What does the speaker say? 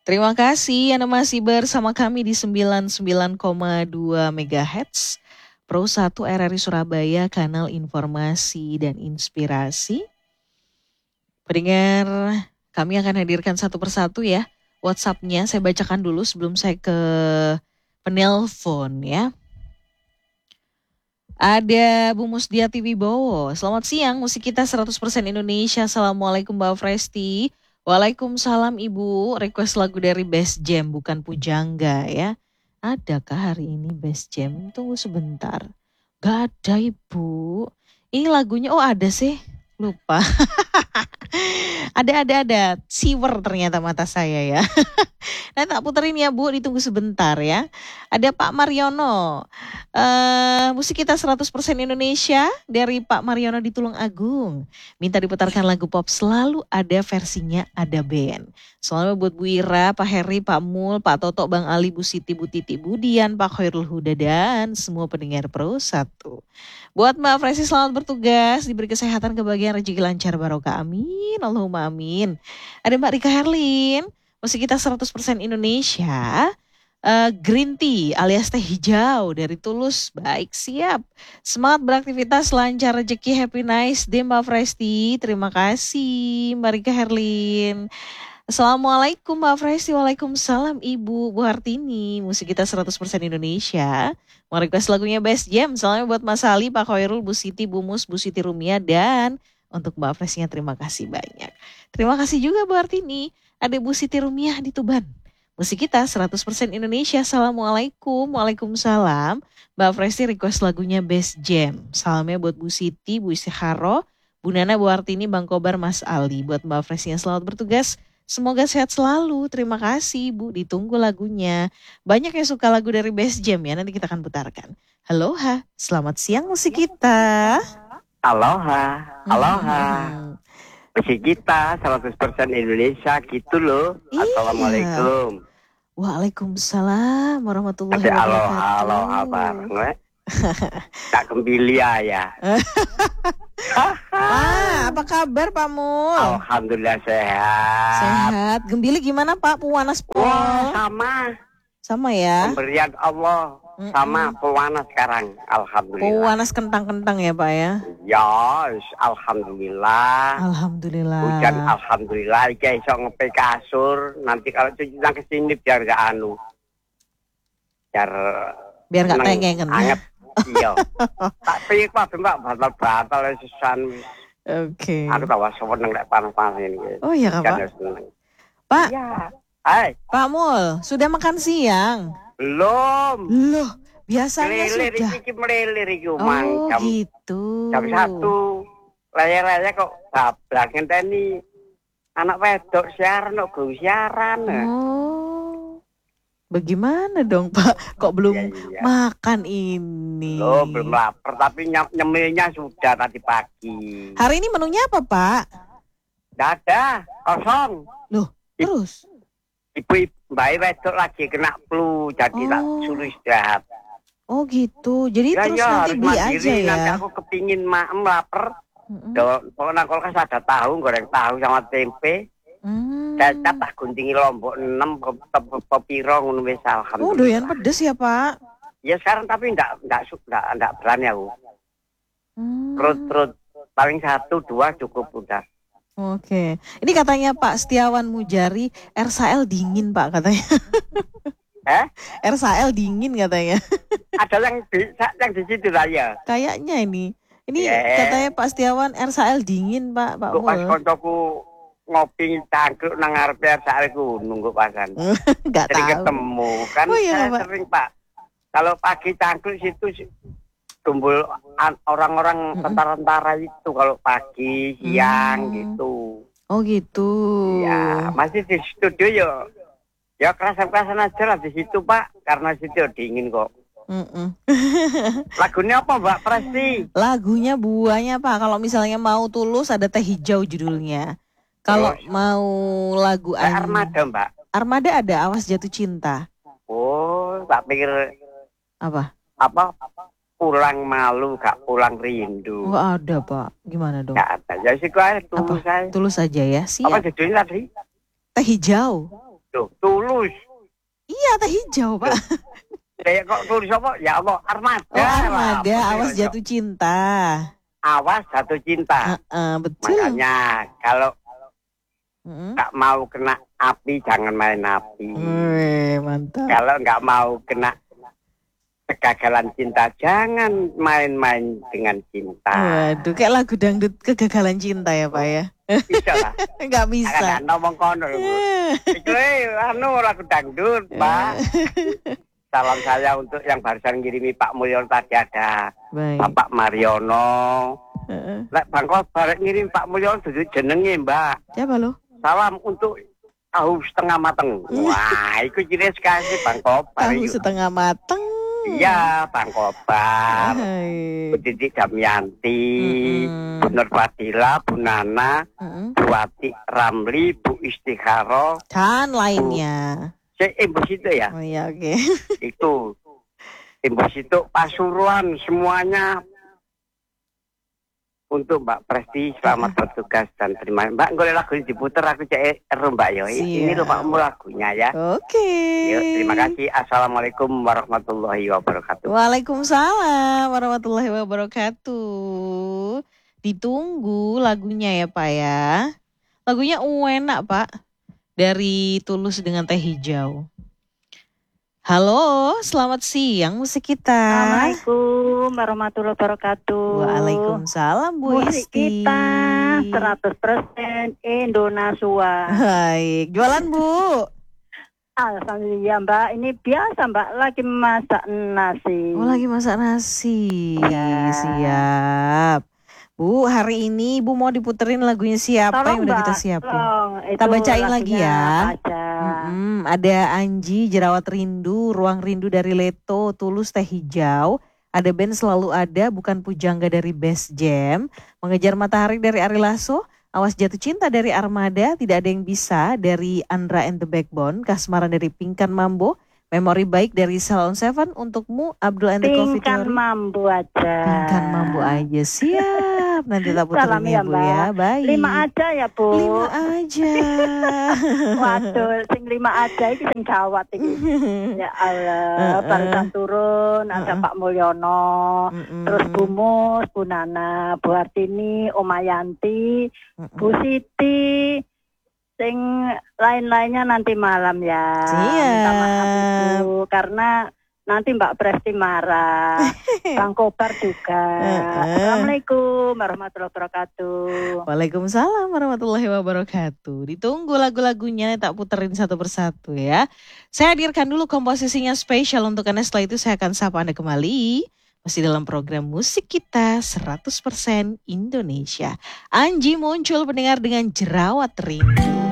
Terima kasih Anda masih bersama kami di 99,2 MHz Pro 1 RRI Surabaya, kanal informasi dan inspirasi. Pendengar, kami akan hadirkan satu persatu ya WhatsApp-nya. Saya bacakan dulu sebelum saya ke penelpon ya. Ada Bu Musdiati Wibowo. Selamat siang, musik kita 100% Indonesia. Assalamualaikum Mbak Fresti. Waalaikumsalam Ibu. Request lagu dari Best Jam, bukan Pujangga ya. Adakah hari ini Best Jam? Tunggu sebentar. Gak ada Ibu. Ini lagunya, oh ada sih. Lupa. Ada. Siwer ternyata mata saya ya. Nah tak puterin ya Bu, ditunggu sebentar ya. Ada Pak Mariono. Musik kita 100% Indonesia dari Pak Mariono di Tulung Agung. Minta diputarkan lagu pop, selalu ada versinya, ada band. Selalu buat Bu Ira, Pak Heri, Pak Mul, Pak Toto, Bang Ali, Bu Siti, Bu Titi, Bu Dian, Pak Khairul Huda, dan semua pendengar Pro 1. Buat Mbak Fresi selamat bertugas, diberi kesehatan, kebahagiaan, rezeki lancar, barokah. Amin, Allahumma amin. Ada Mbak Rika Herlin, musik kita 100% Indonesia. Green tea alias teh hijau dari Tulus. Baik, siap. Semangat beraktivitas, lancar rezeki, happy nice day Mbak Fresti. Terima kasih Mbak Rika Herlin. Assalamualaikum Mbak Fresti. Waalaikumsalam Ibu Bu Hartini. Musik kita 100% Indonesia. Mau request lagunya Best Jam. Salamnya buat Mas Ali, Pak Khairul, Bu Siti, Bu Mus, Bu Siti Rumia, dan untuk Mbak Frestinya terima kasih banyak. Terima kasih juga Bu Hartini. Ada Bu Siti Rumia di Tuban. Musik kita 100% Indonesia. Assalamualaikum. Waalaikumsalam. Mbak Fresti request lagunya Best Jam. Salamnya buat Bu Siti, Bu Istikharo, Bu Nana, Bu Artini, Bang Kobar, Mas Ali. Buat Mbak Fresti yang selamat bertugas, semoga sehat selalu. Terima kasih Bu, ditunggu lagunya. Banyak yang suka lagu dari Best Jam ya, nanti kita akan putarkan. Aloha, selamat siang musik kita. Aloha. Musik kita 100% Indonesia gitu loh. Iya. Assalamualaikum. Waalaikumsalam warahmatullahi Ada wabarakatuh. aloha bareng. Tak kembilia ya. Pak, apa kabar Pak Mul? Alhamdulillah sehat. Sehat. Gembili gimana Pak? Puanas Pol? Wah, Sama ya? pemberian Allah. Sama pewarna sekarang. Alhamdulillah. Puanas kentang-kentang ya Pak ya? Ya, alhamdulillah. Alhamdulillah. Hujan alhamdulillah. Iki iso ngepe kasur. Nanti kalau cuci ke sini biar gak anu. Biar gak tengengen. Anget. Iya. Tak pikir Pak batal-batal sesan. Oke. Aku tahu seneng lek panas-panas ini. Oh iya Pak. Pak. Iya. Hai. Pak Mul, sudah makan siang? Belum. Loh, biasanya Melilir sudah. iki melilir iki Oh gitu. jam 1. Layar-layar kok bablas ngenteni anak wedok siaran kok go siaran. Oh. Bagaimana dong Pak? Kok belum makan ini? Loh, belum lapar tapi nyemilnya sudah tadi pagi. Hari ini menunya apa Pak? Nggak ada, kosong. Loh, terus? Ibu Mbak wedok lagi kena flu, jadi tak suruh istirahat. Oh gitu, jadi terus nanti beli aja ya? Nanti aku kepingin lapar. Pokoknya kulkas ada tahu, goreng tahu sama tempe. Kecap tak guntingi lombok 6 pepiro ngono wis alhamdulillah. Oh, doyan pedes ya, Pak? Ya sekarang tapi enggak berani aku. Perut paling 1-2 cukup udah. Oke. Ini katanya Pak Setiawan Mujari, RSL dingin Pak katanya. RSL dingin katanya. Ada yang di situ lah ya. Kayaknya ini. Ini katanya Pak Setiawan RSL dingin Pak Mul. Pas koncoku ngopi cangkruk nang arep RSL ku nunggu pasan. Enggak tahu. Jadi ketemu kan saya sering Pak. Kalau pagi cangkruk situ kumpul orang-orang tentara-tentara itu kalau pagi, siang gitu. Oh gitu. Ya, masih di studio ya kerasan-kerasan aja lah di situ Pak, karena situ dingin kok. Lagunya apa Mbak Presti? Lagunya buahnya Pak, kalau misalnya mau Tulus ada Teh Hijau judulnya. Kalau mau lagu Armada Mbak? Armada ada Awas Jatuh Cinta. Oh, tak pikir apa? Pulang malu gak pulang rindu. Oh ada Pak, gimana dong? Gak ada, ya sih gue tulus aja. Tulus aja ya, siap. Apa judulnya tadi? Teh Hijau. Tuh, Tulus. Iya, teh hijau, Pak. Kayak kok Tulus apa? Ya Allah, Armada. Oh, Armada, lah. Awas Jatuh Cinta. Awas Jatuh Cinta. Betul. Makanya kalau nggak mau kena api, jangan main api. Mantap. Kalau nggak mau kena kegagalan cinta, jangan main-main dengan cinta. Waduh, kayak lagu dangdut kegagalan cinta ya, Pak ya? Bisa lah. Nggak bisa. Nggak ngomong kono. Itu lagu dangdut, Pak. Salam saya untuk yang barusan ngirimi Pak Mulyono tadi ada. Baik. Bapak Mariono. Lek Bang Kobar ngirim Pak Mulyono duduk jenenge, Mbak. Siapa lo? Salam untuk tahu setengah mateng. Wah, itu ciri sekali Bang Kobar. Tahu setengah mateng. Iya, Bang Kobar. Bu Titik Damianti, Bu Nur Fadila, Bu Nana, Bu Wati Ramli, Bu Istikharo. Dan lainnya. Imbus itu ya? Oh iya, oke. Itu. Imbus itu Pasuruan semuanya. Untuk Mbak Presti, selamat bertugas dan terima. Mbak, boleh lagu ini diputer, aku cek Mbak yo. Ini loh Pak lagunya ya. Oke. Yuk, terima kasih. Assalamualaikum warahmatullahi wabarakatuh. Waalaikumsalam warahmatullahi wabarakatuh. Ditunggu lagunya ya Pak ya. Lagunya enak Pak. Dari Tulus dengan Teh Hijau. Halo, selamat siang musik kita. Assalamualaikum warahmatullahi wabarakatuh. Waalaikumsalam Bu Musik Isti. kita 100% Indonesia. Baik, jualan Bu. Alhamdulillah Mbak, ini biasa Mbak lagi masak nasi. Oh lagi masak nasi. Ya. Siap. Bu, hari ini Bu mau diputerin lagunya siapa Tolong, yang udah Mbak, kita siapin? Kita itu bacain lagi lagunya ya. apa aja. Ada Anji, Jerawat Rindu, Ruang Rindu dari Leto, Tulus Teh Hijau. Ada band Selalu Ada, Bukan Pujangga dari Best Jam. Mengejar Matahari dari Ari Lasso. Awas Jatuh Cinta dari Armada. Tidak Ada Yang Bisa dari Andra and the Backbone. Kasmaran dari Pinkan Mambo. Memori Baik dari Salon Seven. Untukmu Abdul and the Coffee Pinkan Theory. Mambo aja. Pinkan Mambo aja, siap. Nanti tak puterin Salam ya ya, Bu Mbak. ya. Baik. 5 aja ya Bu. 5 aja. Waduh, sing 5 aja iki sing gawat iki. Ya Allah, barusan turun ada Pak Mulyono, terus Bu Mus, Bu Nana, Bu Hartini, Omayanti, Bu Siti, sing lain-lainnya nanti malam ya. Minta maaf Ibu, karena nanti Mbak Presti marah, Bang Kobar juga. Assalamualaikum warahmatullahi wabarakatuh. Waalaikumsalam warahmatullahi wabarakatuh. Ditunggu lagu-lagunya, tak puterin satu persatu ya. Saya hadirkan dulu komposisinya spesial untuk Anda. Setelah itu saya akan sapa Anda kembali. Masih dalam program musik kita 100% Indonesia. Anji muncul pendengar dengan Jerawat Rindu.